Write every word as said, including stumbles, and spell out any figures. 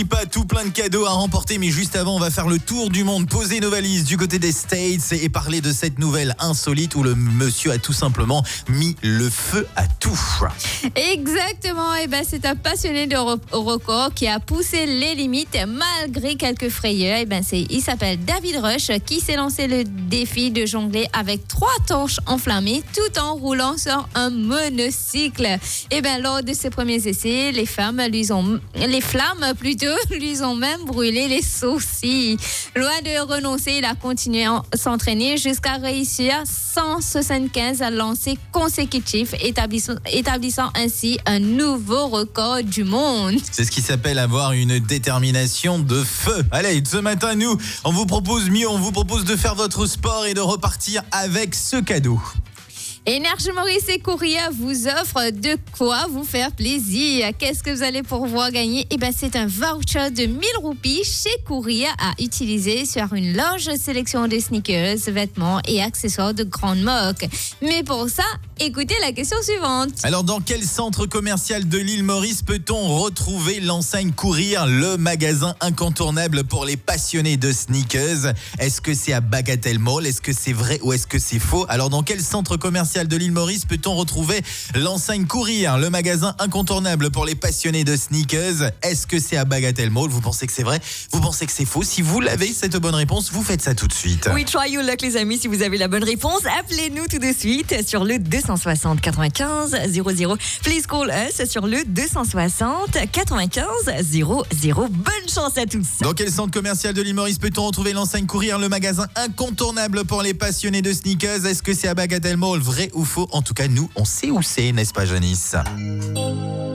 Pas tout plein de cadeaux à remporter, mais juste avant, on va faire le tour du monde, poser nos valises du côté des States et parler de cette nouvelle insolite où le monsieur a tout simplement mis le feu à tout. Exactement, et ben c'est un passionné de re- record qui a poussé les limites malgré quelques frayeurs. Et ben c'est, il s'appelle David Rush qui s'est lancé le défi de jongler avec trois torches enflammées tout en roulant sur un monocycle. Et ben lors de ses premiers essais, les femmes lui ont, les flammes plutôt lui ont même brûlé les sourcils. Loin de renoncer, il a continué à s'entraîner jusqu'à réussir cent soixante-quinze lancers consécutifs, établissant, établissant ainsi un nouveau record du monde. C'est ce qui s'appelle avoir une détermination de feu. Allez, ce matin, nous, on vous propose mieux, on vous propose de faire votre sport et de repartir avec ce cadeau. Énergie Maurice et Courir vous offrent de quoi vous faire plaisir. Qu'est-ce que vous allez pouvoir gagner? Eh ben, c'est un voucher de mille roupies chez Courir à utiliser sur une large sélection de sneakers, vêtements et accessoires de grande marque. Mais pour ça, écoutez la question suivante. Alors, dans quel centre commercial de l'île Maurice peut-on retrouver l'enseigne Courir, le magasin incontournable pour les passionnés de sneakers? Est-ce que c'est à Bagatelle Mall? Est-ce que c'est vrai ou est-ce que c'est faux? Alors, dans quel centre commercial de l'île Maurice peut-on retrouver l'enseigne Courir, le magasin incontournable pour les passionnés de sneakers? Est-ce que c'est à Bagatelle Mall? Vous pensez que c'est vrai? Vous pensez que c'est faux? Si vous l'avez, cette bonne réponse, vous faites ça tout de suite. Oui, try your luck les amis, si vous avez la bonne réponse, appelez-nous tout de suite sur le deux cent soixante quatre-vingt-quinze zéro zéro. Please call us sur le deux cent soixante quatre-vingt-quinze zéro zéro. Bonne chance à tous. Dans quel centre commercial de l'île Maurice peut-on retrouver l'enseigne Courir, le magasin incontournable pour les passionnés de sneakers? Est-ce que c'est à Bagatelle Mall? Vrai ou faux? En tout cas, nous, on sait où c'est, n'est-ce pas, Janice?